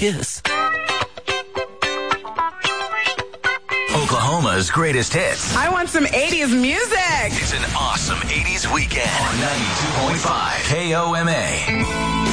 kiss. Oklahoma's greatest hits. I want some 80s music. It's an awesome 80s weekend on 92.5 KOMA.